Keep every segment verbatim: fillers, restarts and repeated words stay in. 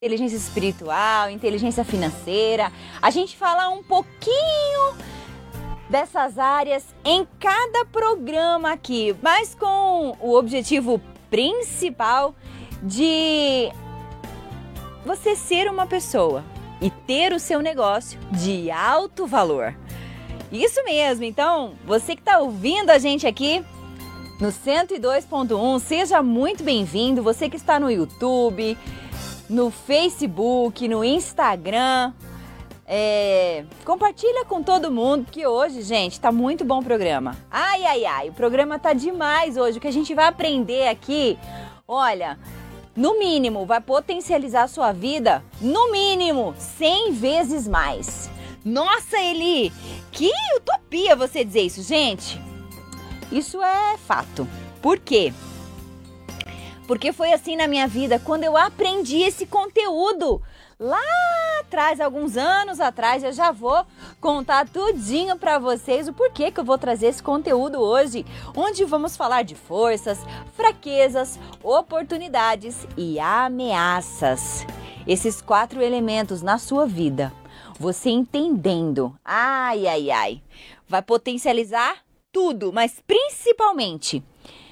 Inteligência espiritual, inteligência financeira. A gente fala um pouquinho dessas áreas em cada programa aqui, mas com o objetivo principal de você ser uma pessoa e ter o seu negócio de alto valor. Isso mesmo, então você que está ouvindo a gente aqui no cento e dois ponto um, seja muito bem-vindo. Você que está no YouTube, no Facebook, no Instagram, é, compartilha com todo mundo, que hoje, gente, tá muito bom o programa. Ai, ai, ai, o programa tá demais hoje. O que a gente vai aprender aqui, olha, no mínimo, vai potencializar a sua vida, no mínimo, cem vezes mais. Nossa, Eli, que utopia você dizer isso, gente. Isso é fato. Por quê? Porque foi assim na minha vida, quando eu aprendi esse conteúdo lá atrás, alguns anos atrás. Eu já vou contar tudinho para vocês o porquê que eu vou trazer esse conteúdo hoje, onde vamos falar de forças, fraquezas, oportunidades e ameaças. Esses quatro elementos na sua vida, você entendendo, ai, ai, ai, vai potencializar tudo, mas principalmente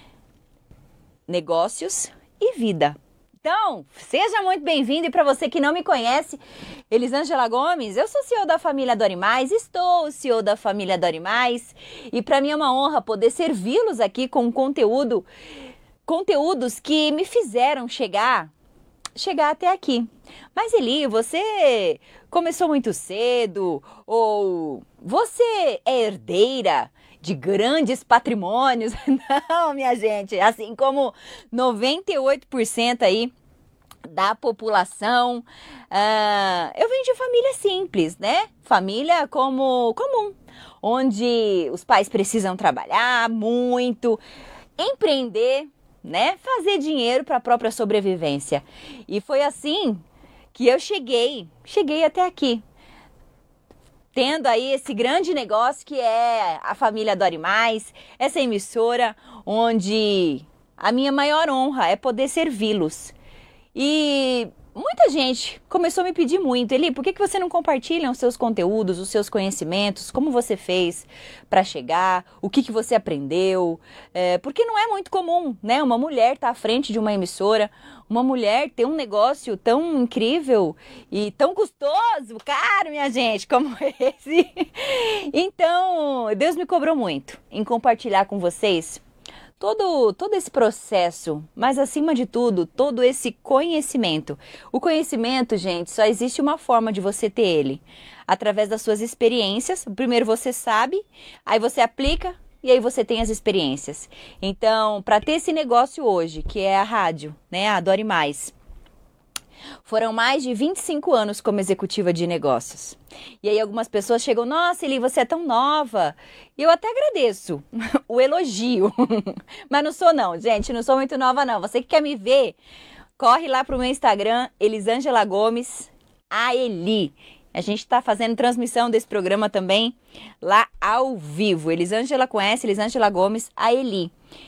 negócios e vida. Então, seja muito bem-vindo. E para você que não me conhece, Elisângela Gomes, eu sou C E O da família Adore Mais, estou C E O da família Adore Mais, e para mim é uma honra poder servi-los aqui com conteúdo, conteúdos que me fizeram chegar, chegar até aqui. Mas Eli, você começou muito cedo, ou você é herdeira de grandes patrimônios? Não, minha gente, assim como noventa e oito por cento aí da população, uh, eu venho de família simples, né? Família como comum, onde os pais precisam trabalhar muito, empreender, né? Fazer dinheiro para a própria sobrevivência. E foi assim que eu cheguei, cheguei até aqui, tendo aí esse grande negócio que é a família Adore Mais, essa emissora onde a minha maior honra é poder servi-los. E muita gente começou a me pedir muito, Eli, por que que você não compartilha os seus conteúdos, os seus conhecimentos, como você fez para chegar, o que que você aprendeu, é, porque não é muito comum, né, uma mulher estar à frente de uma emissora, uma mulher ter um negócio tão incrível e tão custoso, caro, minha gente, como esse. Então, Deus me cobrou muito em compartilhar com vocês Todo, todo esse processo, mas acima de tudo, todo esse conhecimento. O conhecimento, gente, só existe uma forma de você ter ele. Através das suas experiências. Primeiro você sabe, aí você aplica e aí você tem as experiências. Então, para ter esse negócio hoje, que é a rádio, né, a Adore Mais, foram mais de vinte e cinco anos como executiva de negócios. E aí algumas pessoas chegam, nossa, Eli, você é tão nova. E eu até agradeço o elogio. Mas não sou não, gente, não sou muito nova não. Você que quer me ver, corre lá pro meu Instagram, Elisângela Gomes, a Eli. A gente tá fazendo transmissão desse programa também lá ao vivo. Elisângela conhece, Elisângela Gomes, a Eli.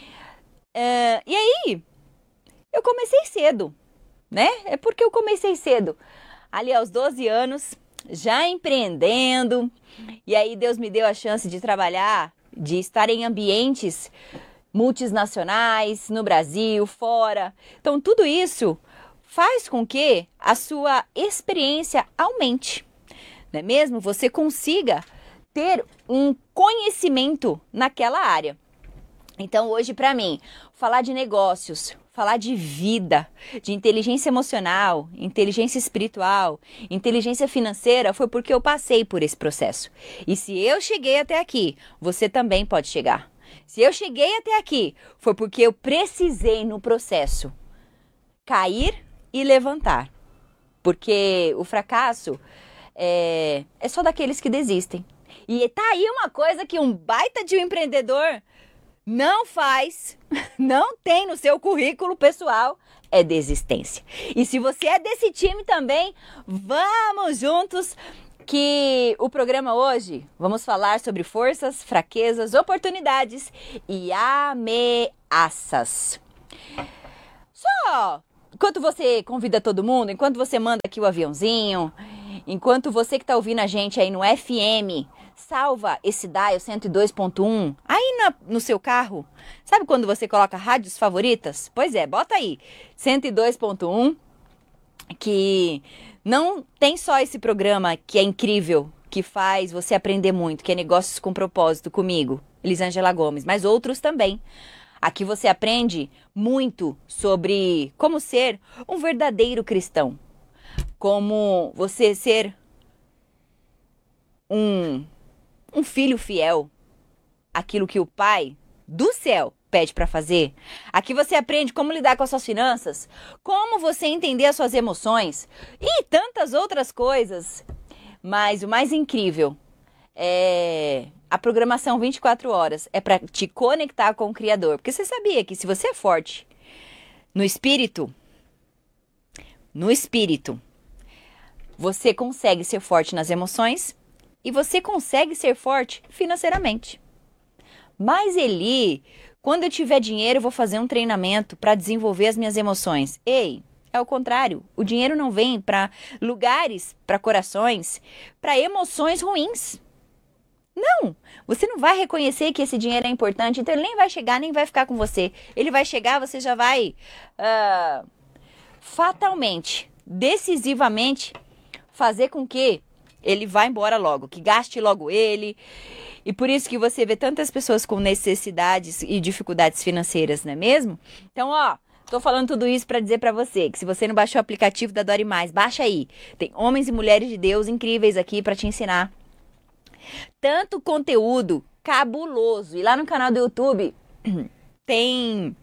Uh, e aí, eu comecei cedo. Né? É porque eu comecei cedo, ali aos doze anos, já empreendendo, e aí Deus me deu a chance de trabalhar, de estar em ambientes multinacionais, no Brasil, fora. Então tudo isso faz com que a sua experiência aumente, não é mesmo? Você consiga ter um conhecimento naquela área. Então hoje, para mim, falar de negócios, falar de vida, de inteligência emocional, inteligência espiritual, inteligência financeira, foi porque eu passei por esse processo. E se eu cheguei até aqui, você também pode chegar. Se eu cheguei até aqui, foi porque eu precisei no processo cair e levantar. Porque o fracasso é, é só daqueles que desistem. E tá aí uma coisa que um baita de um empreendedor não faz, não tem no seu currículo pessoal, é desistência. E se você é desse time também, vamos juntos, que o programa hoje, vamos falar sobre forças, fraquezas, oportunidades e ameaças. Só enquanto você convida todo mundo, enquanto você manda aqui o aviãozinho, enquanto você que tá ouvindo a gente aí no F M, salva esse dial cento e dois ponto um aí na, no seu carro. Sabe quando você coloca rádios favoritas? Pois é, bota aí, cento e dois ponto um, que não tem só esse programa que é incrível, que faz você aprender muito, que é Negócios com Propósito comigo, Elisângela Gomes, mas outros também. Aqui você aprende muito sobre como ser um verdadeiro cristão, como você ser um, um filho fiel, aquilo que o Pai do céu pede para fazer. Aqui você aprende como lidar com as suas finanças, como você entender as suas emoções e tantas outras coisas. Mas o mais incrível é a programação vinte e quatro horas, é para te conectar com o Criador. Porque você sabia que se você é forte no espírito, no espírito, você consegue ser forte nas emoções e você consegue ser forte financeiramente. Mas Eli, quando eu tiver dinheiro, eu vou fazer um treinamento para desenvolver as minhas emoções. Ei, é o contrário. O dinheiro não vem para lugares, para corações, para emoções ruins. Não, você não vai reconhecer que esse dinheiro é importante, então ele nem vai chegar, nem vai ficar com você. Ele vai chegar, você já vai uh, fatalmente, decisivamente fazer com que ele vá embora logo, que gaste logo ele. E por isso que você vê tantas pessoas com necessidades e dificuldades financeiras, não é mesmo? Então, ó, tô falando tudo isso para dizer para você que se você não baixou o aplicativo da Dori Mais, baixa aí. Tem homens e mulheres de Deus incríveis aqui para te ensinar. Tanto conteúdo cabuloso. E lá no canal do YouTube tem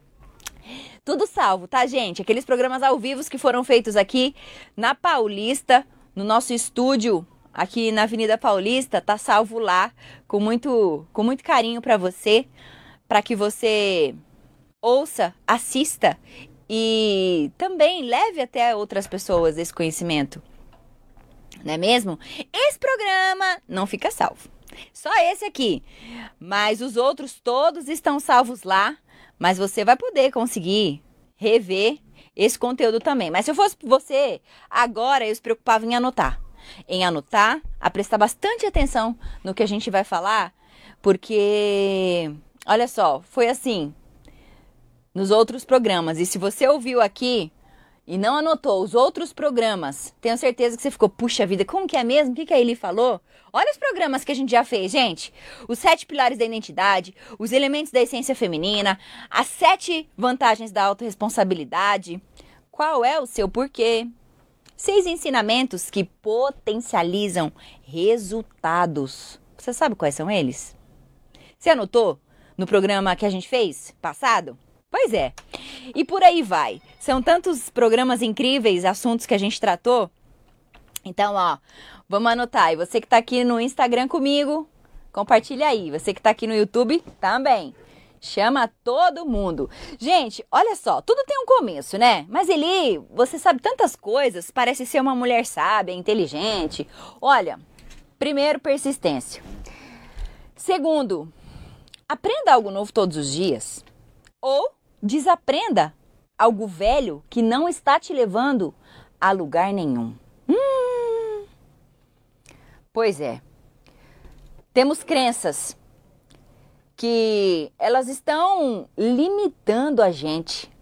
tudo salvo, tá, gente? Aqueles programas ao vivo que foram feitos aqui na Paulista, no nosso estúdio aqui na Avenida Paulista, tá salvo lá com muito, com muito carinho para você, para que você ouça, assista e também leve até outras pessoas esse conhecimento. Não é mesmo? Esse programa não fica salvo. Só esse aqui. Mas os outros todos estão salvos lá. Mas você vai poder conseguir rever esse conteúdo também. Mas se eu fosse você, agora eu se preocupava em anotar. Em anotar, a prestar bastante atenção no que a gente vai falar. Porque, olha só, foi assim nos outros programas. E se você ouviu aqui e não anotou os outros programas, tenho certeza que você ficou, puxa vida, como que é mesmo? O que, que a Eli falou? Olha os programas que a gente já fez, gente. Os sete pilares da identidade, os elementos da essência feminina, as sete vantagens da autorresponsabilidade. Qual é o seu porquê? Seis ensinamentos que potencializam resultados. Você sabe quais são eles? Você anotou no programa que a gente fez passado? Pois é. E por aí vai. São tantos programas incríveis, assuntos que a gente tratou. Então, ó, vamos anotar. E você que tá aqui no Instagram comigo, compartilha aí. Você que tá aqui no YouTube, também. Chama todo mundo. Gente, olha só, tudo tem um começo, né? Mas Eli, você sabe tantas coisas, parece ser uma mulher sábia, inteligente. Olha, primeiro, persistência. Segundo, aprenda algo novo todos os dias. Ou desaprenda algo velho que não está te levando a lugar nenhum. Hum, pois é. Temos crenças que elas estão limitando a gente.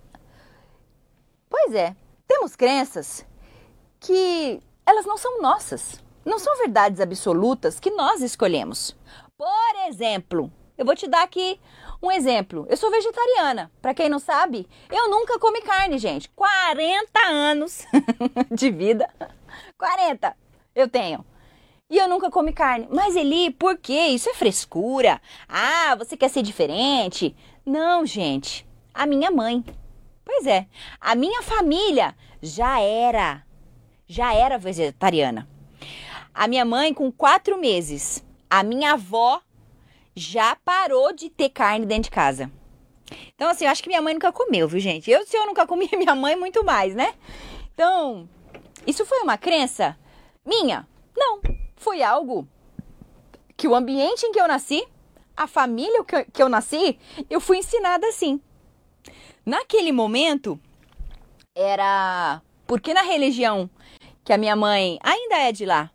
Pois é. Temos crenças que elas não são nossas. Não são verdades absolutas que nós escolhemos. Por exemplo, eu vou te dar aqui um exemplo. Eu sou vegetariana. Para quem não sabe, eu nunca comi carne, gente. quarenta anos de vida. quarenta eu tenho. E eu nunca comi carne. Mas Eli, por quê? Isso é frescura. Ah, você quer ser diferente? Não, gente. A minha mãe. Pois é. A minha família já era. Já era vegetariana. A minha mãe com quatro meses. A minha avó já parou de ter carne dentro de casa. Então, assim, eu acho que minha mãe nunca comeu, viu, gente? Eu, se eu nunca comi, minha mãe muito mais, né? Então, isso foi uma crença minha? Não. Foi algo que o ambiente em que eu nasci, a família que eu, que eu nasci, eu fui ensinada assim. Naquele momento, era porque na religião que a minha mãe ainda é de lá,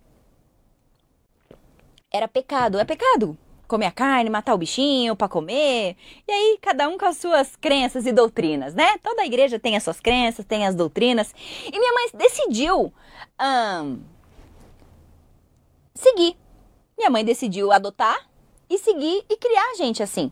era pecado, é pecado comer a carne, matar o bichinho pra comer. E aí, cada um com as suas crenças e doutrinas, né? Toda igreja tem as suas crenças, tem as doutrinas. E minha mãe decidiu hum, seguir. Minha mãe decidiu adotar e seguir e criar a gente assim.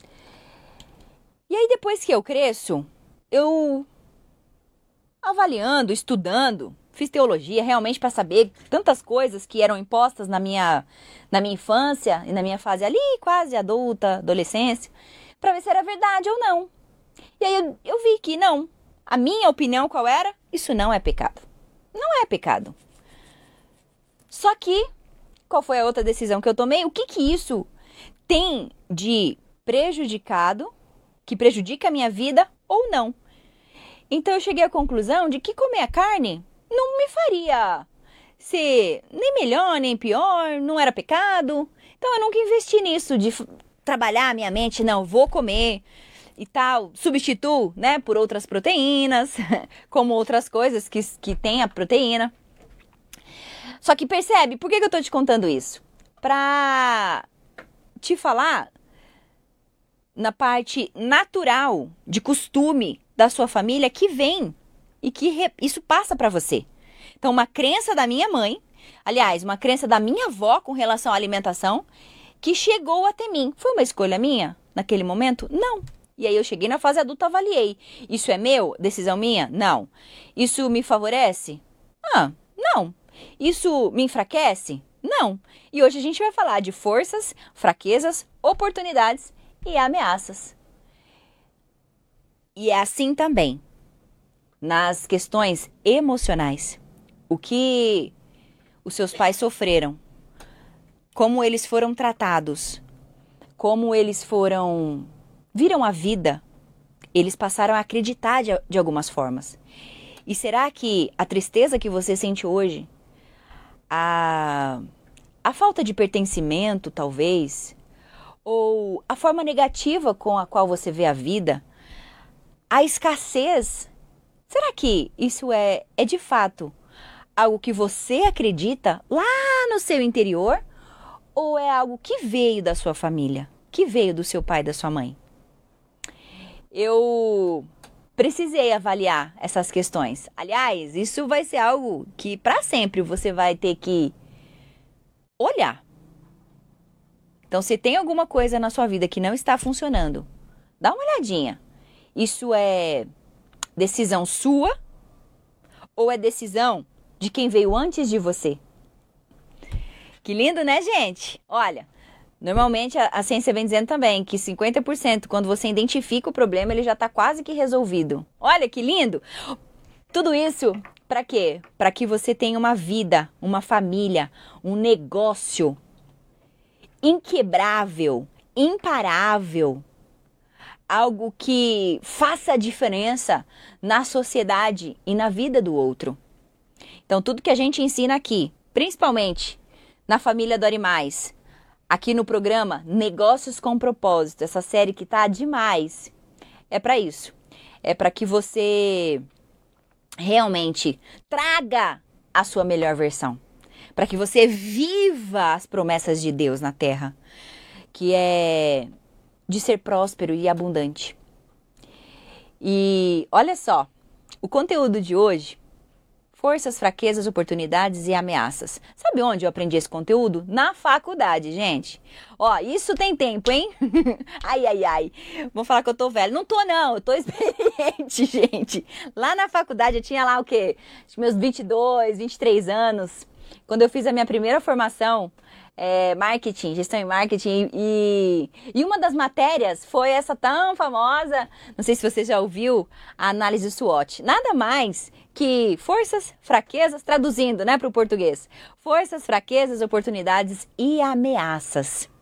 E aí, depois que eu cresço, eu avaliando, estudando, fiz teologia realmente para saber tantas coisas que eram impostas na minha, na minha infância e na minha fase ali, quase adulta, adolescência, para ver se era verdade ou não. E aí eu, eu vi que não. A minha opinião qual era? Isso não é pecado. Não é pecado. Só que, qual foi a outra decisão que eu tomei? O que que isso tem de prejudicado, que prejudica a minha vida ou não? Então eu cheguei à conclusão de que comer a carne não me faria ser nem melhor, nem pior, não era pecado. Então eu nunca investi nisso, de trabalhar a minha mente, não, vou comer e tal, substituo, né, por outras proteínas, como outras coisas que, que tem a proteína. Só que percebe, por que, que eu tô te contando isso? Pra te falar na parte natural, de costume da sua família que vem e que re... isso passa para você. Então, uma crença da minha mãe, aliás, uma crença da minha avó com relação à alimentação, que chegou até mim. Foi uma escolha minha naquele momento? Não. E aí eu cheguei na fase adulta, avaliei. Isso é meu? Decisão minha? Não. Isso me favorece? Ah, não. Isso me enfraquece? Não. E hoje a gente vai falar de forças, fraquezas, oportunidades e ameaças. E é assim também nas questões emocionais. O que os seus pais sofreram, como eles foram tratados, como eles foram, viram a vida, eles passaram a acreditar de, de algumas formas. E será que a tristeza que você sente hoje, a, a falta de pertencimento talvez, ou a forma negativa com a qual você vê a vida, a escassez, será que isso é, é de fato algo que você acredita lá no seu interior? Ou é algo que veio da sua família, que veio do seu pai e da sua mãe? Eu precisei avaliar essas questões. Aliás, isso vai ser algo que para sempre você vai ter que olhar. Então, se tem alguma coisa na sua vida que não está funcionando, dá uma olhadinha. Isso é decisão sua ou é decisão de quem veio antes de você? Que lindo, né, gente? Olha, normalmente a, a ciência vem dizendo também que cinquenta por cento, quando você identifica o problema, ele já está quase que resolvido. Olha que lindo! Tudo isso para quê? Para que você tenha uma vida, uma família, um negócio inquebrável, imparável. Algo que faça a diferença na sociedade e na vida do outro. Então, tudo que a gente ensina aqui, principalmente na família Dori Mais, aqui no programa Negócios com Propósito, essa série que tá demais, é para isso. É para que você realmente traga a sua melhor versão. Para que você viva as promessas de Deus na Terra, que é de ser próspero e abundante. E olha só, o conteúdo de hoje, forças, fraquezas, oportunidades e ameaças. Sabe onde eu aprendi esse conteúdo? Na faculdade, gente. Ó, isso tem tempo, hein? Ai, ai, ai. Vou falar que eu tô velha. Não tô, não. Eu tô experiente, gente. Lá na faculdade eu tinha lá o quê? Acho que meus vinte e dois, vinte e três anos. Quando eu fiz a minha primeira formação, É, marketing, gestão em marketing, e, e uma das matérias foi essa tão famosa, não sei se você já ouviu, a análise SWOT. Nada mais que forças, fraquezas, traduzindo, né, para o português. Forças, fraquezas, oportunidades e ameaças.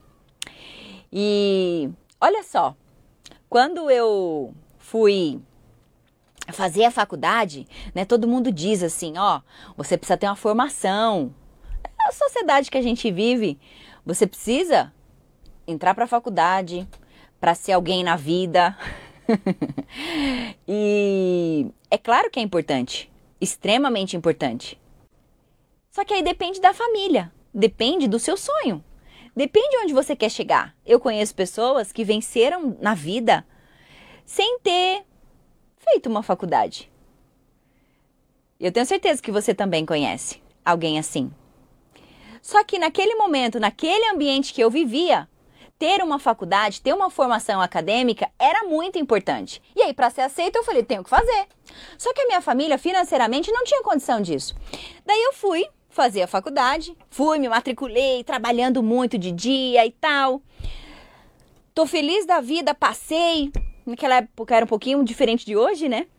E olha só, quando eu fui fazer a faculdade, né, todo mundo diz assim, ó, você precisa ter uma formação. A sociedade que a gente vive, você precisa entrar para a faculdade para ser alguém na vida. E é claro que é importante, extremamente importante. Só que aí depende da família, depende do seu sonho, depende de onde você quer chegar. Eu conheço pessoas que venceram na vida sem ter feito uma faculdade. Eu tenho certeza que você também conhece alguém assim. Só que naquele momento, naquele ambiente que eu vivia, ter uma faculdade, ter uma formação acadêmica era muito importante. E aí, para ser aceita, eu falei, tenho que fazer. Só que a minha família, financeiramente, não tinha condição disso. Daí eu fui fazer a faculdade, fui, me matriculei, trabalhando muito de dia e tal. Tô feliz da vida, passei. Naquela época era um pouquinho diferente de hoje, né?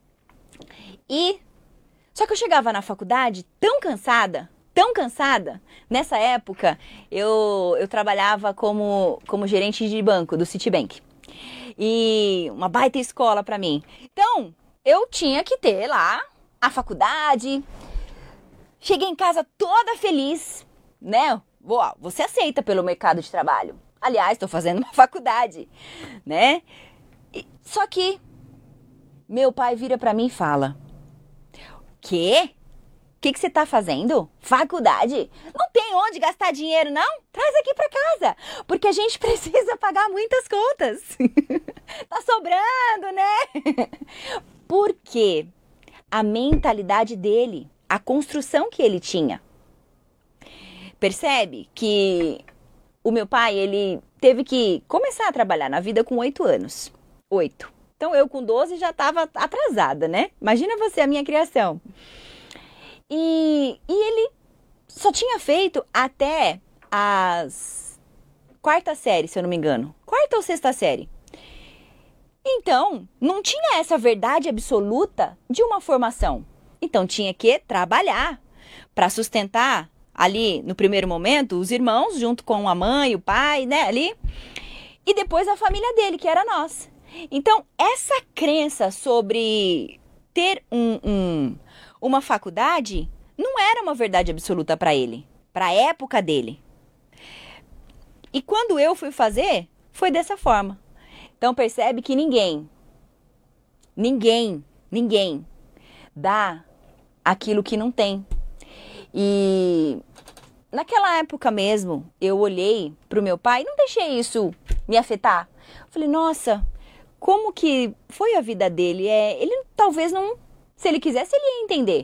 E só que eu chegava na faculdade tão cansada, tão cansada. Nessa época, eu, eu trabalhava como, como gerente de banco do Citibank. E uma baita escola pra mim. Então, eu tinha que ter lá a faculdade. Cheguei em casa toda feliz, né? Boa, você aceita pelo mercado de trabalho. Aliás, estou fazendo uma faculdade, né? E, só que meu pai vira pra mim e fala: Quê? O que, que você tá fazendo? Faculdade? Não tem onde gastar dinheiro, não? Traz aqui pra casa, porque a gente precisa pagar muitas contas. Tá sobrando, né? Porque a mentalidade dele, a construção que ele tinha. Percebe que o meu pai, ele teve que começar a trabalhar na vida com oito anos. Oito. Então eu com doze já estava atrasada, né? Imagina você, a minha criação. E, e ele só tinha feito até as quarta série, se eu não me engano. Quarta ou sexta série. Então, não tinha essa verdade absoluta de uma formação. Então tinha que trabalhar para sustentar ali, no primeiro momento, os irmãos, junto com a mãe, o pai, né, ali. E depois a família dele, que era nós. Então, essa crença sobre ter um, um, uma faculdade não era uma verdade absoluta para ele, para a época dele. E quando eu fui fazer, foi dessa forma. Então, percebe que ninguém, ninguém, ninguém dá aquilo que não tem. E naquela época mesmo, eu olhei para o meu pai e não deixei isso me afetar. Falei, nossa, como que foi a vida dele? É, ele talvez não, se ele quisesse, ele ia entender.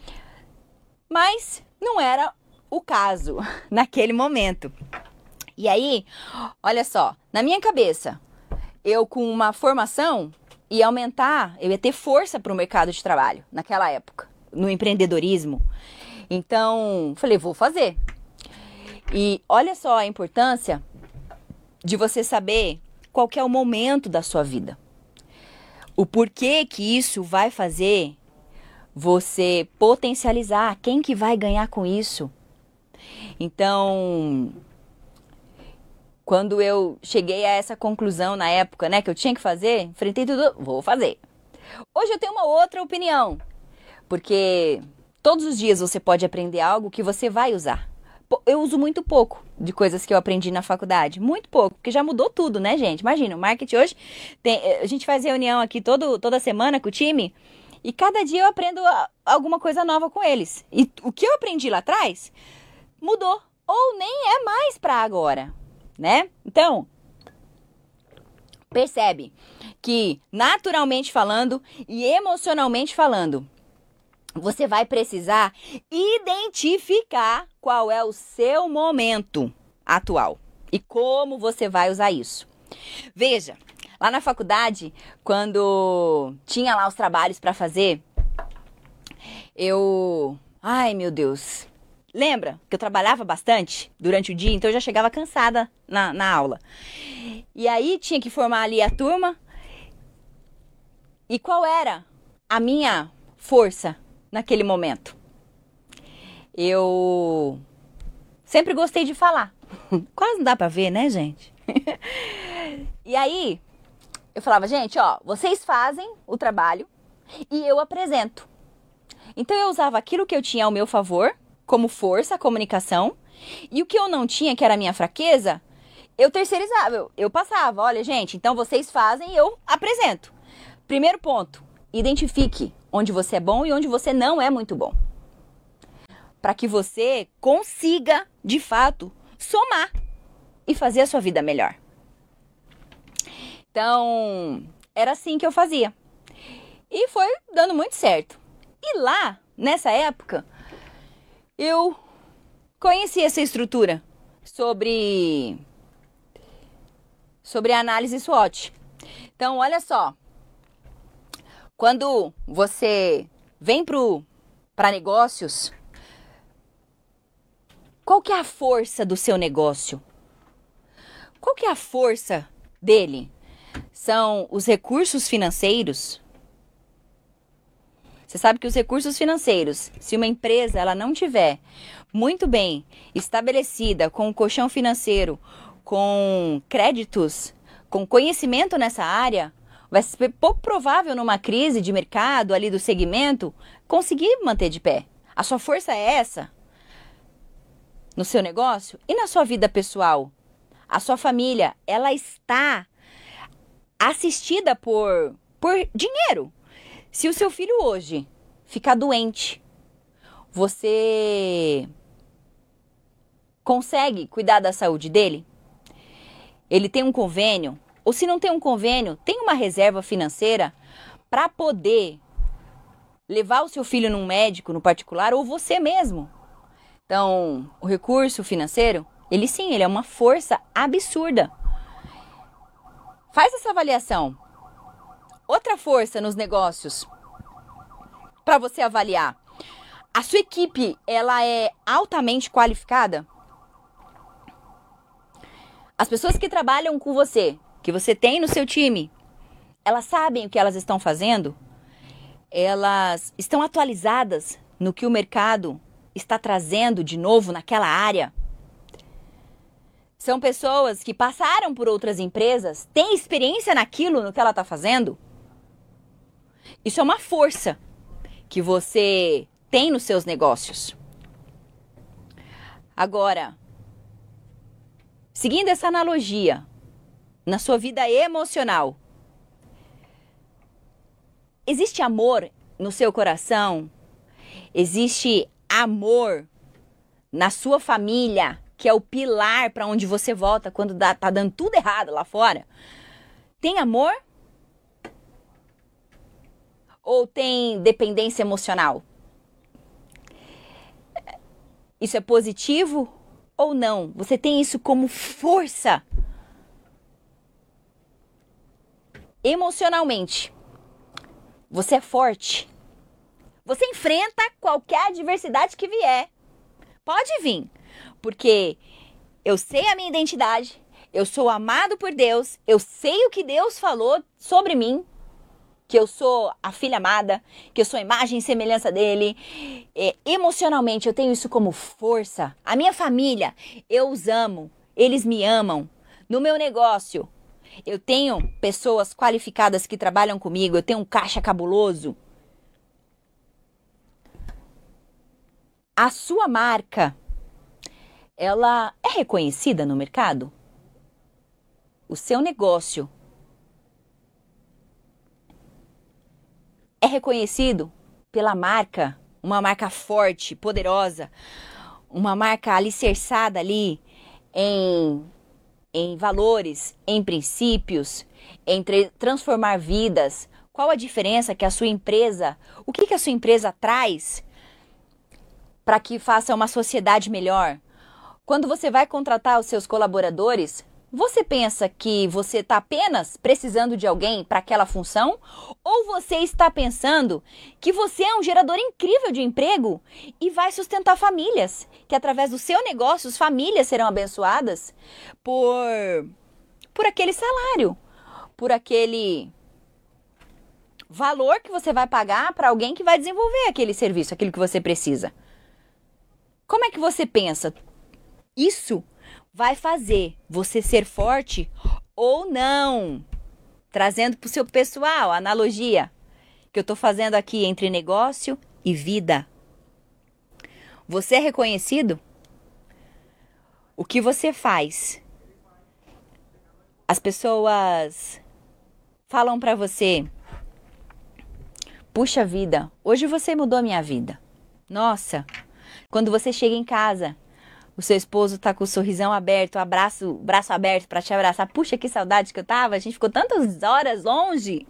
Mas não era o caso naquele momento. E aí, olha só, na minha cabeça, eu com uma formação ia aumentar, eu ia ter força para o mercado de trabalho naquela época, no empreendedorismo. Então, falei, vou fazer. E olha só a importância de você saber qual que é o momento da sua vida. O porquê que isso vai fazer você potencializar, quem que vai ganhar com isso. Então, quando eu cheguei a essa conclusão na época, né, que eu tinha que fazer, enfrentei tudo, vou fazer. Hoje eu tenho uma outra opinião, porque todos os dias você pode aprender algo que você vai usar. Eu uso muito pouco de coisas que eu aprendi na faculdade, muito pouco, porque já mudou tudo, né, gente? Imagina, o marketing hoje, tem, a gente faz reunião aqui todo, toda semana com o time e cada dia eu aprendo alguma coisa nova com eles. E o que eu aprendi lá atrás mudou, ou nem é mais para agora, né? Então, percebe que naturalmente falando e emocionalmente falando, você vai precisar identificar qual é o seu momento atual e como você vai usar isso. Veja, lá na faculdade, quando tinha lá os trabalhos para fazer, eu... Ai, meu Deus... Lembra que eu trabalhava bastante durante o dia, então eu já chegava cansada na, na aula. E aí tinha que formar ali a turma. E qual era a minha força naquele momento? Eu sempre gostei de falar. Quase não dá pra ver, né, gente? E aí eu falava, gente, ó, vocês fazem o trabalho e eu apresento. Então eu usava aquilo que eu tinha ao meu favor, como força, comunicação, e o que eu não tinha, que era a minha fraqueza, eu terceirizava, eu, eu passava. Olha, gente, então vocês fazem e eu apresento. Primeiro ponto, identifique onde você é bom e onde você não é muito bom. Para que você consiga, de fato, somar e fazer a sua vida melhor. Então, era assim que eu fazia. E foi dando muito certo. E lá, nessa época, eu conheci essa estrutura sobre, sobre a análise SWOT. Então, olha só. Quando você vem para negócios, qual que é a força do seu negócio? Qual que é a força dele? São os recursos financeiros? Você sabe que os recursos financeiros, se uma empresa ela não tiver muito bem estabelecida com um colchão financeiro, com créditos, com conhecimento nessa área, vai ser pouco provável numa crise de mercado ali do segmento conseguir manter de pé. A sua força é essa? No seu negócio e na sua vida pessoal. A sua família, ela está assistida por, por dinheiro. Se o seu filho hoje ficar doente, você consegue cuidar da saúde dele? Ele tem um convênio? Ou se não tem um convênio, tem uma reserva financeira para poder levar o seu filho num médico, no particular, ou você mesmo? Então, o recurso financeiro, ele sim, ele é uma força absurda. Faz essa avaliação. Outra força nos negócios para você avaliar. A sua equipe, ela é altamente qualificada? As pessoas que trabalham com você, que você tem no seu time, elas sabem o que elas estão fazendo? Elas estão atualizadas no que o mercado está trazendo de novo naquela área? São pessoas que passaram por outras empresas, têm experiência naquilo, no que ela está fazendo? Isso é uma força que você tem nos seus negócios. Agora, seguindo essa analogia, na sua vida emocional, existe amor no seu coração? Existe amor na sua família, que é o pilar para onde você volta quando dá, tá dando tudo errado lá fora? Tem amor? Ou tem dependência emocional? Isso é positivo ou não? Você tem isso como força? Emocionalmente, você é forte. Você enfrenta qualquer adversidade que vier. Pode vir, porque eu sei a minha identidade, eu sou amado por Deus, eu sei o que Deus falou sobre mim, que eu sou a filha amada, que eu sou a imagem e semelhança dele. É, emocionalmente, eu tenho isso como força. A minha família, eu os amo, eles me amam. No meu negócio, eu tenho pessoas qualificadas que trabalham comigo, eu tenho um caixa cabuloso. A sua marca, ela é reconhecida no mercado? O seu negócio é reconhecido pela marca, uma marca forte, poderosa, uma marca alicerçada ali em, em valores, em princípios, em transformar vidas. Qual a diferença que a sua empresa, o que, que a sua empresa traz para que faça uma sociedade melhor? Quando você vai contratar os seus colaboradores, você pensa que você está apenas precisando de alguém para aquela função? Ou você está pensando que você é um gerador incrível de emprego e vai sustentar famílias? Que através do seu negócio, as famílias serão abençoadas por, por aquele salário, por aquele valor que você vai pagar para alguém que vai desenvolver aquele serviço, aquilo que você precisa. Como é que você pensa? Isso vai fazer você ser forte ou não? Trazendo para o seu pessoal a analogia que eu estou fazendo aqui entre negócio e vida. Você é reconhecido? O que você faz As pessoas falam pra você: puxa vida, hoje você mudou a minha vida. Nossa, quando você chega em casa, o seu esposo tá com o sorrisão aberto, o abraço, braço aberto pra te abraçar. Puxa, que saudade que eu tava, a gente ficou tantas horas longe.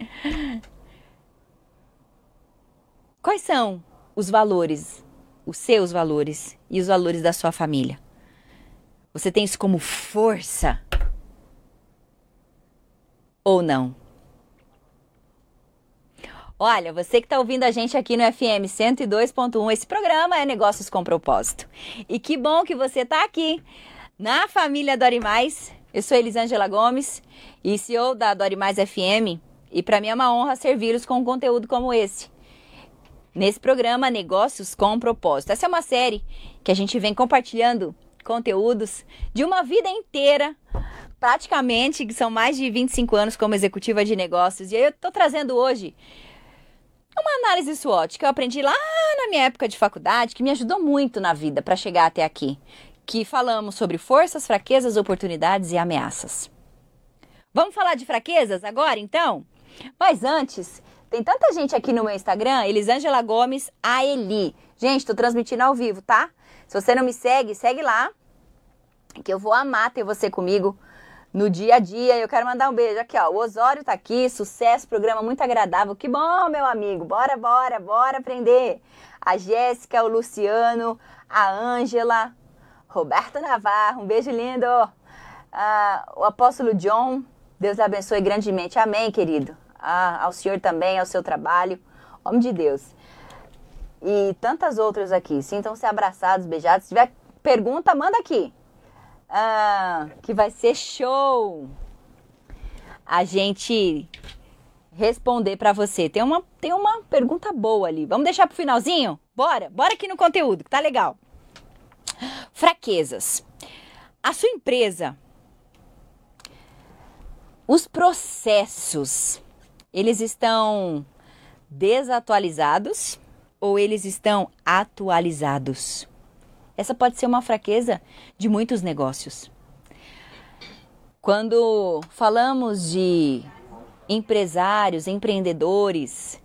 Quais são os valores, os seus valores e os valores da sua família? Você tem isso como força ou não? Olha, você que está ouvindo a gente aqui no F M cento e dois ponto um, esse programa é Negócios com Propósito. E que bom que você está aqui na família Dori Mais. Eu sou Elisângela Gomes e C E O da Dori Mais F M. E para mim é uma honra servi-los com um conteúdo como esse. Nesse programa Negócios com Propósito. Essa é uma série que a gente vem compartilhando conteúdos de uma vida inteira, praticamente, que são mais de vinte e cinco anos como executiva de negócios. E aí eu estou trazendo hoje uma análise SWOT que eu aprendi lá na minha época de faculdade, que me ajudou muito na vida para chegar até aqui. Que falamos sobre forças, fraquezas, oportunidades e ameaças. Vamos falar de fraquezas agora, então? Mas antes, tem tanta gente aqui no meu Instagram, Elisângela Gomes A Eli. Gente, estou transmitindo ao vivo, tá? Se você não me segue, segue lá, que eu vou amar ter você comigo no dia a dia. Eu quero mandar um beijo aqui, ó. O Osório tá aqui, sucesso, programa muito agradável. Que bom, meu amigo. Bora, bora, bora aprender. A Jéssica, o Luciano, a Ângela, Roberto Navarro, um beijo lindo. Ah, o apóstolo John, Deus abençoe grandemente. Amém, querido. Ah, ao senhor também, ao seu trabalho. Homem de Deus. E tantas outras aqui. Sintam-se abraçados, beijados. Se tiver pergunta, manda aqui. Ah, que vai ser show a gente responder para você. Tem uma, tem uma pergunta boa ali. Vamos deixar pro finalzinho? Bora, bora aqui no conteúdo, que tá legal. Fraquezas. A sua empresa, os processos, eles estão desatualizados ou eles estão atualizados? Essa pode ser uma fraqueza de muitos negócios. Quando falamos de empresários, empreendedores,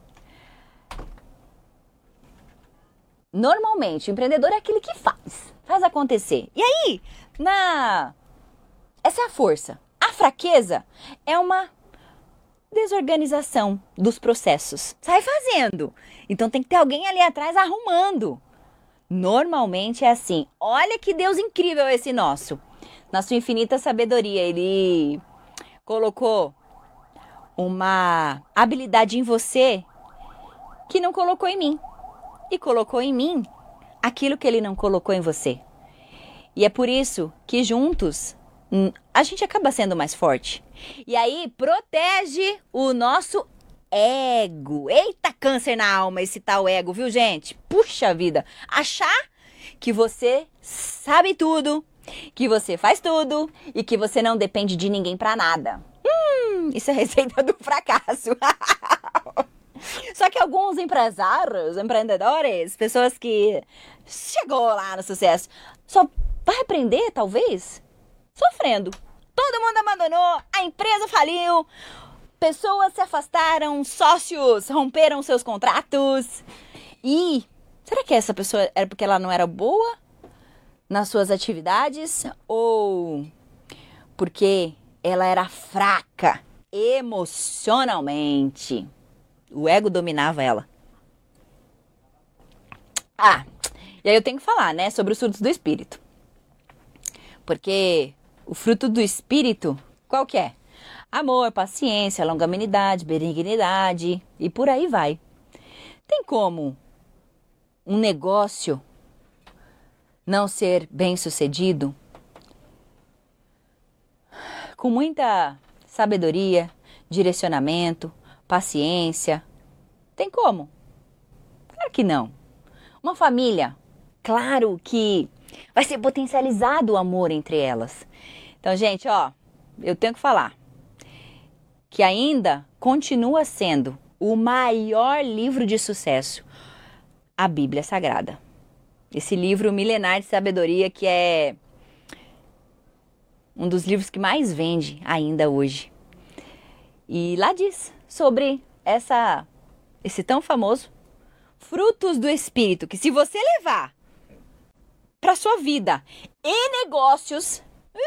normalmente o empreendedor é aquele que faz, faz acontecer. E aí, na... essa é a força. A fraqueza é uma desorganização dos processos. Sai fazendo. Então tem que ter alguém ali atrás arrumando. Normalmente é assim. Olha que Deus incrível esse nosso. Na sua infinita sabedoria, Ele colocou uma habilidade em você que não colocou em mim. E colocou em mim aquilo que Ele não colocou em você. E é por isso que juntos a gente acaba sendo mais forte. E aí protege o nosso ego. Eita, câncer na alma esse tal ego, viu, gente? Puxa vida. Achar que você sabe tudo, que você faz tudo e que você não depende de ninguém pra nada. Hum, isso é receita do fracasso. Só que alguns empresários, empreendedores, pessoas que chegou lá no sucesso, só vai aprender, talvez, sofrendo. Todo mundo abandonou, a empresa faliu, pessoas se afastaram, sócios romperam seus contratos. E será que essa pessoa era porque ela não era boa nas suas atividades ou porque ela era fraca emocionalmente? O ego dominava ela. Ah, e aí eu tenho que falar, né, sobre os frutos do Espírito. Porque o fruto do Espírito, qual que é? Amor, paciência, longanimidade, benignidade e por aí vai. Tem como um negócio não ser bem sucedido? Com muita sabedoria, direcionamento, paciência. Tem como? Claro que não. Uma família, claro que vai ser potencializado o amor entre elas. Então, gente, ó, eu tenho que falar que ainda continua sendo o maior livro de sucesso, a Bíblia Sagrada. Esse livro milenar de sabedoria que é um dos livros que mais vende ainda hoje. E lá diz sobre essa, esse tão famoso frutos do Espírito, que se você levar para sua vida e negócios,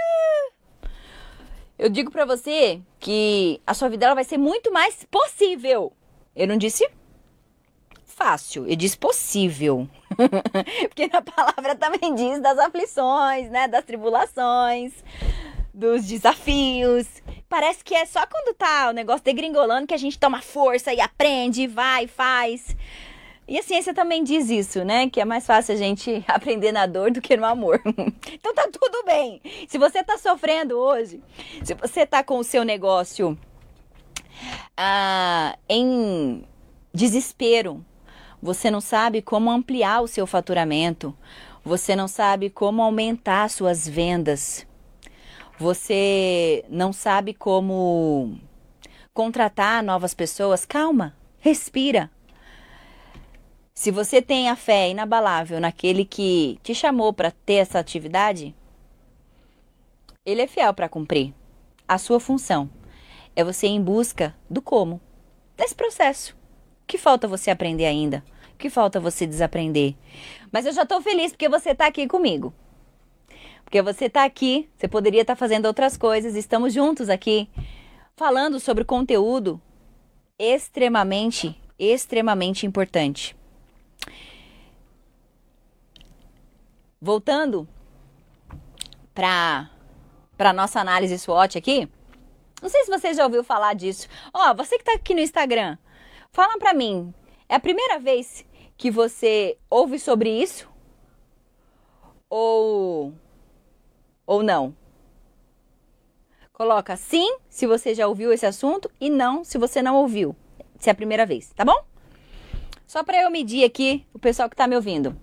eu digo para você que a sua vida ela vai ser muito mais possível. Eu não disse fácil, eu disse possível. Porque na palavra também diz das aflições, né, das tribulações, dos desafios. Parece que é só quando tá o negócio degringolando que a gente toma força e aprende, vai, faz. E a ciência também diz isso, né? Que é mais fácil a gente aprender na dor do que no amor. Então tá tudo bem. Se você tá sofrendo hoje, se você tá com o seu negócio ah, em desespero, você não sabe como ampliar o seu faturamento, você não sabe como aumentar suas vendas, você não sabe como contratar novas pessoas, calma, respira. Se você tem a fé inabalável naquele que te chamou para ter essa atividade, ele é fiel para cumprir. A sua função é você ir em busca do como, desse processo. O que falta você aprender ainda? O que falta você desaprender? Mas eu já estou feliz porque você está aqui comigo. Porque você está aqui, você poderia estar fazendo outras coisas, estamos juntos aqui, falando sobre conteúdo extremamente, extremamente importante. Voltando para para nossa análise SWOT aqui, não sei se você já ouviu falar disso. Ó, oh, você que está aqui no Instagram, fala para mim, é a primeira vez que você ouve sobre isso? Ou, ou não? Coloca sim, se você já ouviu esse assunto, e não, se você não ouviu, se é a primeira vez, tá bom? Só para eu medir aqui o pessoal que está me ouvindo.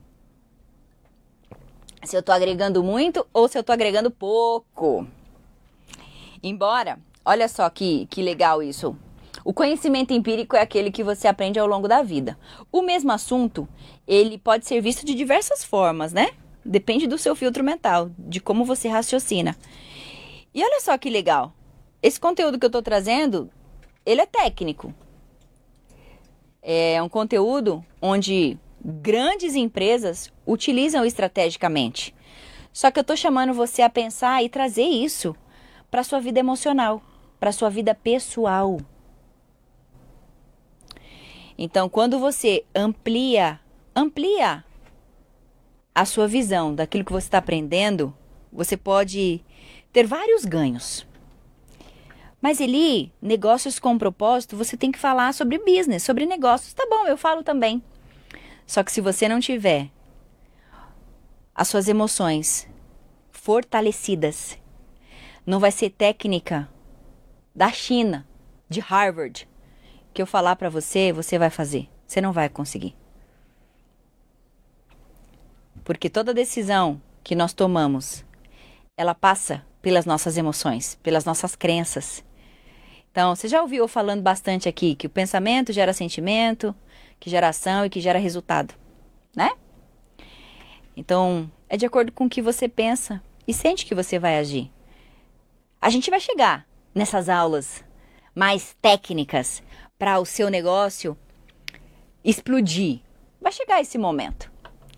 Se eu tô agregando muito ou se eu tô agregando pouco. Embora, olha só que, que legal isso. O conhecimento empírico é aquele que você aprende ao longo da vida. O mesmo assunto, ele pode ser visto de diversas formas, né? Depende do seu filtro mental, de como você raciocina. E olha só que legal. Esse conteúdo que eu tô trazendo, ele é técnico. É um conteúdo onde grandes empresas utilizam estrategicamente. Só que eu tô chamando você a pensar e trazer isso para sua vida emocional, para sua vida pessoal. Então, quando você amplia, amplia a sua visão daquilo que você está aprendendo, você pode ter vários ganhos. Mas Eli, negócios com propósito, você tem que falar sobre business, sobre negócios. Tá bom, eu falo também. Só que se você não tiver as suas emoções fortalecidas, não vai ser técnica da China, de Harvard, que eu falar para você, você vai fazer. Você não vai conseguir. Porque toda decisão que nós tomamos, ela passa pelas nossas emoções, pelas nossas crenças. Então, você já ouviu eu falando bastante aqui que o pensamento gera sentimento, que gera ação e que gera resultado, né? Então, é de acordo com o que você pensa e sente que você vai agir. A gente vai chegar nessas aulas mais técnicas para o seu negócio explodir. Vai chegar esse momento.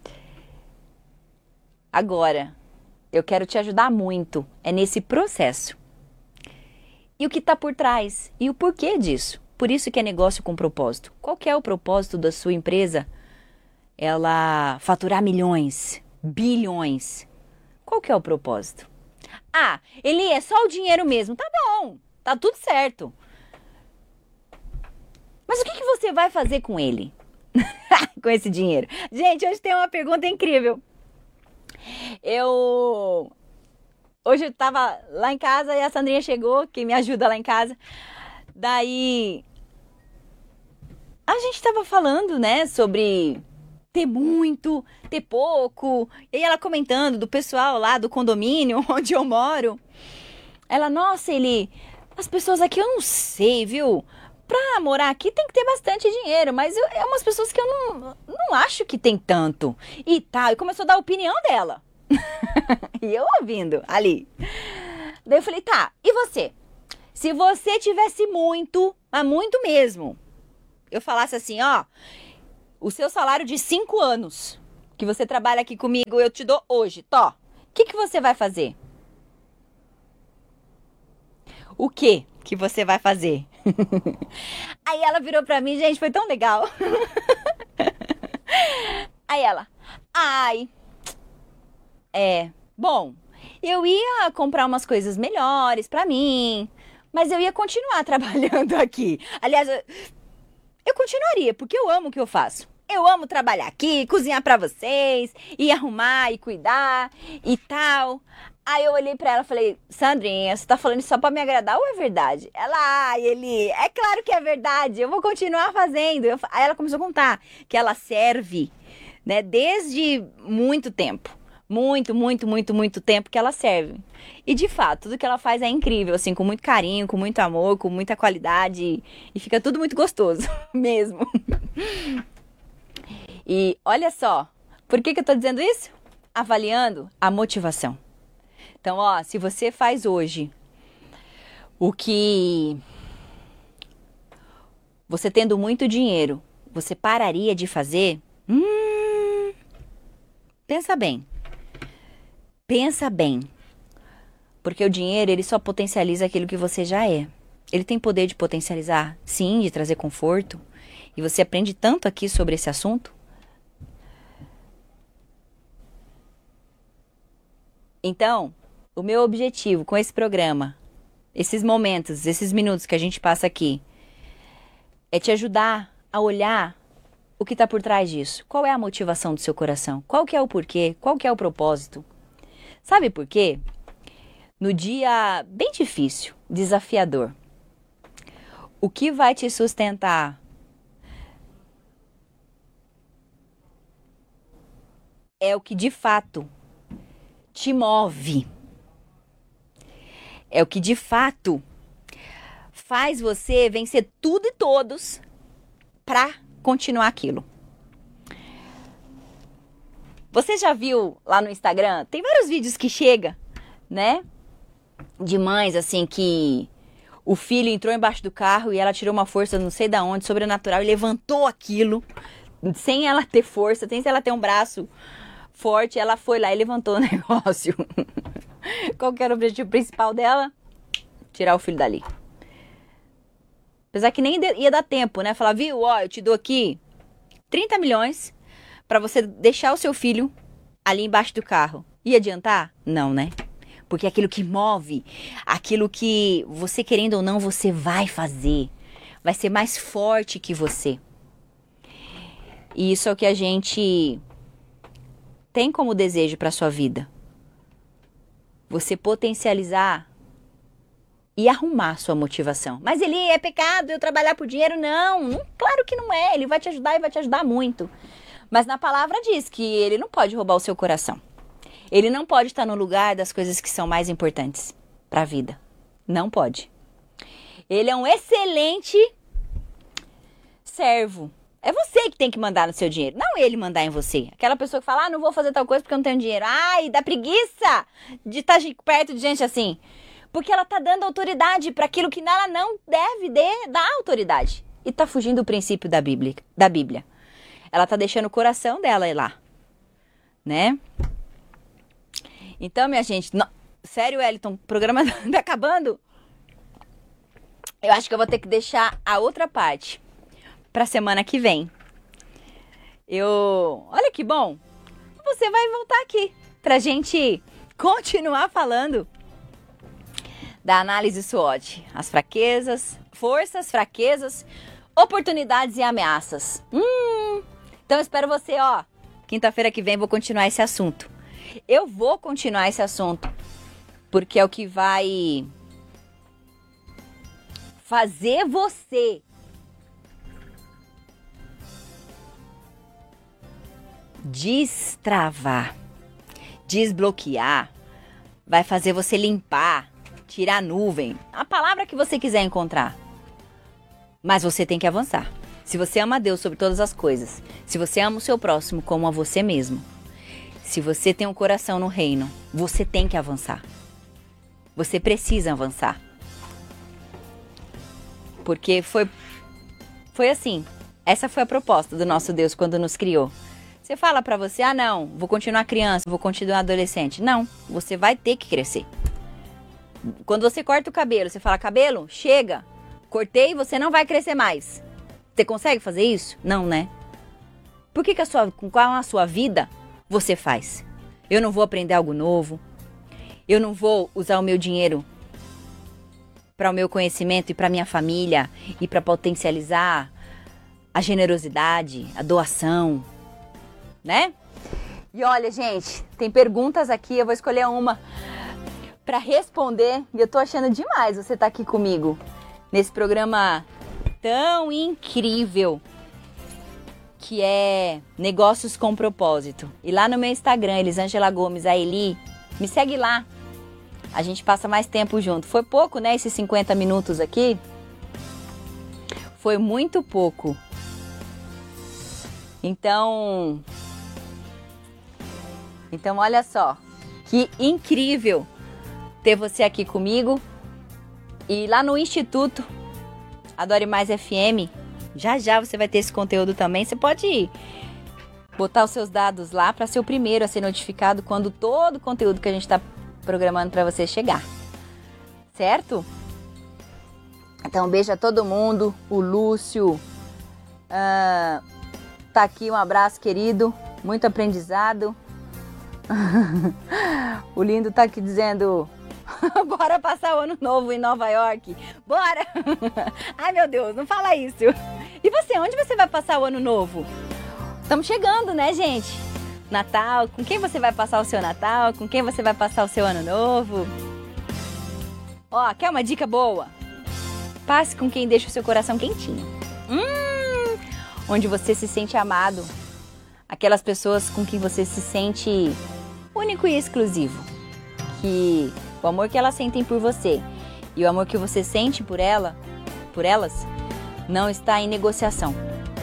Agora, eu quero te ajudar muito, é nesse processo. E o que está por trás? E o porquê disso? Por isso que é negócio com propósito. Qual que é o propósito da sua empresa? Ela faturar milhões, bilhões. Qual que é o propósito? Ah, ele é só o dinheiro mesmo. Tá bom, tá tudo certo. Mas o que, que você vai fazer com ele? Com esse dinheiro? Gente, hoje tem uma pergunta incrível. Eu... Hoje eu tava lá em casa e a Sandrinha chegou, que me ajuda lá em casa. Daí, a gente tava falando, né, sobre ter muito, ter pouco. E aí ela comentando do pessoal lá do condomínio onde eu moro. Ela, nossa, ele, as pessoas aqui eu não sei, viu? Pra morar aqui tem que ter bastante dinheiro, mas eu, é umas pessoas que eu não, não acho que tem tanto. E tal, e começou a dar a opinião dela. E eu ouvindo ali. Daí eu falei, tá, e você? Se você tivesse muito, mas muito mesmo, eu falasse assim, ó, o seu salário de cinco anos que você trabalha aqui comigo, eu te dou hoje, tó. O que que você vai fazer? O que que você vai fazer? Aí ela virou pra mim, gente, foi tão legal. Aí ela, ai, é, bom, eu ia comprar umas coisas melhores pra mim, mas eu ia continuar trabalhando aqui. Aliás, eu continuaria, porque eu amo o que eu faço. Eu amo trabalhar aqui, cozinhar pra vocês, e arrumar e cuidar e tal. Aí eu olhei pra ela e falei, Sandrinha, você tá falando isso só pra me agradar ou é verdade? Ela, ai, ele, é claro que é verdade, eu vou continuar fazendo. Eu, aí ela começou a contar que ela serve, né, desde muito tempo. Muito, muito, muito, muito tempo que ela serve. E de fato, tudo que ela faz é incrível, assim, com muito carinho, com muito amor, com muita qualidade. E fica tudo muito gostoso, mesmo. E olha só, por que que eu tô dizendo isso? Avaliando a motivação. Então, ó, se você faz hoje o que você tendo muito dinheiro, você pararia de fazer? Hum, pensa bem. Pensa bem. Porque o dinheiro, ele só potencializa aquilo que você já é. Ele tem poder de potencializar, sim, de trazer conforto. E você aprende tanto aqui sobre esse assunto. Então, o meu objetivo com esse programa, esses momentos, esses minutos que a gente passa aqui, é te ajudar a olhar o que está por trás disso. Qual é a motivação do seu coração? Qual que é o porquê? Qual que é o propósito? Sabe por quê? No dia bem difícil, desafiador, o que vai te sustentar é o que de fato te move. É o que de fato faz você vencer tudo e todos para continuar aquilo. Você já viu lá no Instagram? Tem vários vídeos que chega, né? De mães assim que o filho entrou embaixo do carro e ela tirou uma força não sei da onde, sobrenatural, e levantou aquilo sem ela ter força, sem ela ter um braço forte, ela foi lá e levantou o negócio. Qual que era o objetivo principal dela? Tirar o filho dali. Apesar que nem ia dar tempo, né? Falar, viu, ó, eu te dou aqui trinta milhões pra você deixar o seu filho ali embaixo do carro. Ia adiantar? Não, né? Porque é aquilo que move, aquilo que você querendo ou não, você vai fazer. Vai ser mais forte que você. E isso é o que a gente tem como desejo pra sua vida. Você potencializar e arrumar sua motivação. Mas ele é pecado eu trabalhar por dinheiro? Não, não, claro que não é. Ele vai te ajudar e vai te ajudar muito. Mas na palavra diz que ele não pode roubar o seu coração. Ele não pode estar no lugar das coisas que são mais importantes para a vida. Não pode. Ele é um excelente servo. É você que tem que mandar no seu dinheiro, não ele mandar em você. Aquela pessoa que fala, ah, não vou fazer tal coisa porque eu não tenho dinheiro. Ai, dá preguiça de estar perto de gente assim. Porque ela tá dando autoridade para aquilo que ela não deve de, dar autoridade. E tá fugindo do princípio da Bíblia, da Bíblia. Ela tá deixando o coração dela ir lá, né? Então, minha gente, não, sério, Wellington, o programa tá acabando? Eu acho que eu vou ter que deixar a outra parte pra semana que vem. Eu, olha que bom, você vai voltar aqui pra gente continuar falando da análise SWOT, as fraquezas, forças, fraquezas, oportunidades e ameaças. Hum, então eu espero você, ó, quinta-feira que vem vou continuar esse assunto. Eu vou continuar esse assunto, porque é o que vai fazer você destravar, desbloquear, vai fazer você limpar, tirar a nuvem, a palavra que você quiser encontrar. Mas você tem que avançar. Se você ama a Deus sobre todas as coisas, se você ama o seu próximo como a você mesmo, se você tem um coração no reino, você tem que avançar. Você precisa avançar. Porque foi, foi assim, essa foi a proposta do nosso Deus quando nos criou. Você fala pra você, ah não, vou continuar criança, vou continuar adolescente. Não, você vai ter que crescer. Quando você corta o cabelo, você fala, cabelo, chega, cortei, você não vai crescer mais. Você consegue fazer isso? Não, né? Por que que a sua, com qual a sua vida você faz? Eu não vou aprender algo novo, eu não vou usar o meu dinheiro para o meu conhecimento e para minha família e para potencializar a generosidade, a doação, né? E olha, gente, tem perguntas aqui, eu vou escolher uma para responder e eu tô achando demais você tá aqui comigo nesse programa tão incrível que é Negócios com Propósito. E lá no meu Instagram, Elisângela Gomes, a Eli, me segue lá. A gente passa mais tempo junto. Foi pouco, né, esses cinquenta minutos aqui? Foi muito pouco. Então, então olha só, que incrível ter você aqui comigo. E lá no Instituto Adore Mais F M, já já você vai ter esse conteúdo também. Você pode botar os seus dados lá para ser o primeiro a ser notificado quando todo o conteúdo que a gente está programando para você chegar, certo? Então, um beijo a todo mundo. O Lúcio uh, tá aqui, um abraço, querido. Muito aprendizado. O Lindo tá aqui dizendo bora passar o ano novo em Nova York. Bora! Ai, meu Deus, não fala isso. E você, onde você vai passar o ano novo? Estamos chegando, né, gente? Natal, com quem você vai passar o seu Natal? Com quem você vai passar o seu ano novo? Ó, quer uma dica boa? Passe com quem deixa o seu coração quentinho. Hum, onde você se sente amado. Aquelas pessoas com quem você se sente único e exclusivo. Que o amor que elas sentem por você e o amor que você sente por ela, por elas, não está em negociação.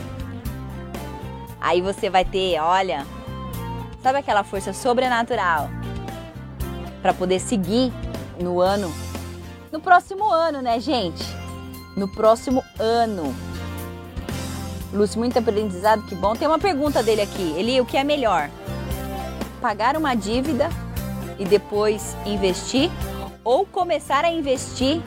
Aí você vai ter, olha, sabe aquela força sobrenatural para poder seguir no ano, no próximo ano, né, gente? No próximo ano. Lúcio, muito aprendizado, que bom. Tem uma pergunta dele aqui. Eli, o que é melhor? Pagar uma dívida e depois investir ou começar a investir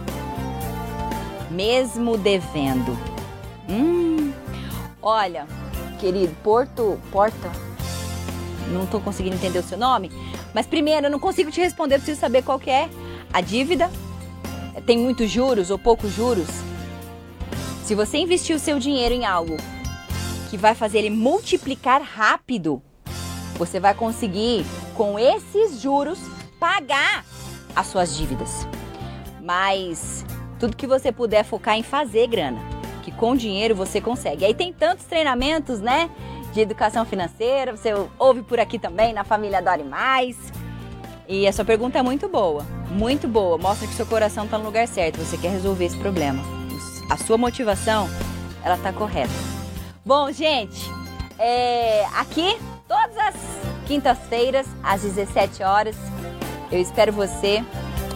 mesmo devendo? Hum, olha, querido, Porto, Porta, não tô conseguindo entender o seu nome, mas primeiro eu não consigo te responder, eu preciso saber qual que é a dívida. Tem muitos juros ou poucos juros? Se você investir o seu dinheiro em algo que vai fazer ele multiplicar rápido, você vai conseguir, com esses juros, pagar as suas dívidas. Mas tudo que você puder focar em fazer grana, que com dinheiro você consegue. Aí tem tantos treinamentos, né, de educação financeira, você ouve por aqui também na Família Adore Mais. E a sua pergunta é muito boa, muito boa. Mostra que seu coração está no lugar certo, você quer resolver esse problema. A sua motivação, ela tá correta. Bom, gente, é, aqui todas as quintas-feiras, às dezessete horas, eu espero você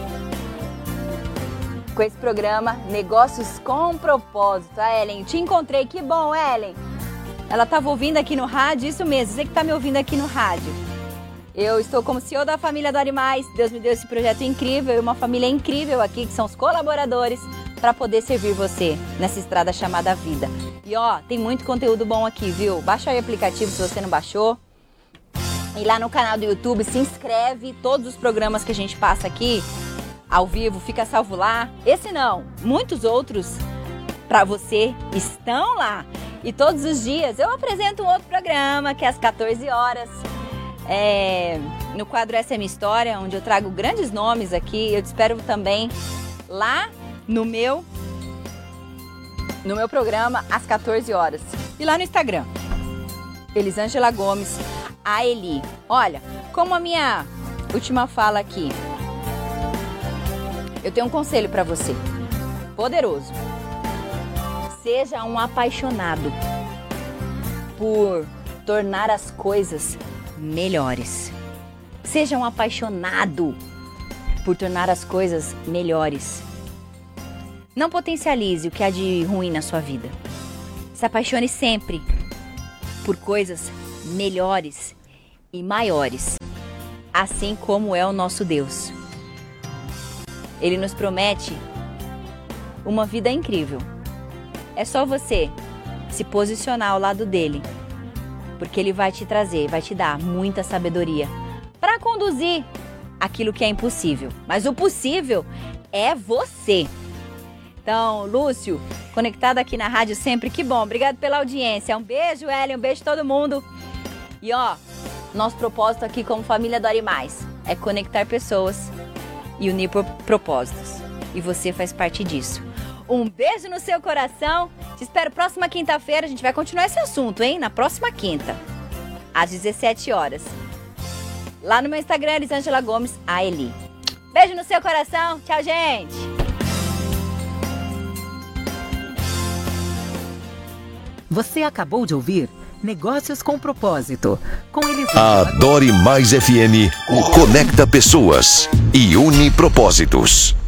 com esse programa Negócios com Propósito. A Ellen, te encontrei, que bom, Ellen. Ela estava ouvindo aqui no rádio, isso mesmo, você que está me ouvindo aqui no rádio. Eu estou como C E O da Família Adore Mais. Deus me deu esse projeto incrível e uma família incrível aqui, que são os colaboradores, para poder servir você nessa estrada chamada vida. E ó, tem muito conteúdo bom aqui, viu? Baixa aí o aplicativo se você não baixou. E lá no canal do YouTube, se inscreve. Todos os programas que a gente passa aqui ao vivo, fica salvo lá. Esse não, muitos outros para você estão lá. E todos os dias eu apresento um outro programa, que é às quatorze horas. É, no quadro Essa é Minha História, onde eu trago grandes nomes aqui. Eu te espero também lá no meu, no meu programa, às quatorze horas. E lá no Instagram, Elisângela Gomes, a Eli. Olha, como a minha última fala aqui, eu tenho um conselho para você, poderoso. Seja um apaixonado por tornar as coisas melhores. Seja um apaixonado por tornar as coisas melhores. Não potencialize o que há de ruim na sua vida. Se apaixone sempre por coisas melhores e maiores, assim como é o nosso Deus. Ele nos promete uma vida incrível. É só você se posicionar ao lado dele, porque ele vai te trazer, vai te dar muita sabedoria para conduzir aquilo que é impossível. Mas o possível é você. Então, Lúcio, conectado aqui na rádio sempre, que bom. Obrigado pela audiência. Um beijo, Ellen, um beijo todo mundo. E ó, nosso propósito aqui como família Dori Mais é conectar pessoas e unir por propósitos. E você faz parte disso. Um beijo no seu coração. Te espero próxima quinta-feira. A gente vai continuar esse assunto, hein? Na próxima quinta, às dezessete horas. Lá no meu Instagram, Elisângela Gomes, a Eli. Beijo no seu coração. Tchau, gente. Você acabou de ouvir Negócios com Propósito, com A Dori Mais F M conecta pessoas e une propósitos.